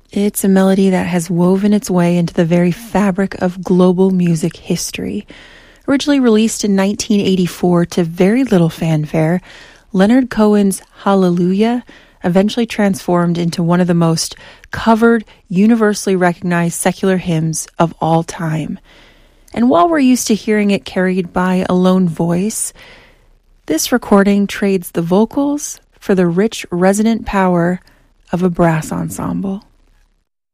It's a melody that has woven its way into the very fabric of global music history. Originally released in 1984 to very little fanfare, Leonard Cohen's Hallelujah eventually transformed into one of the most covered, universally recognized secular hymns of all time. And while we're used to hearing it carried by a lone voice, this recording trades the vocals for the rich, resonant power of a brass ensemble.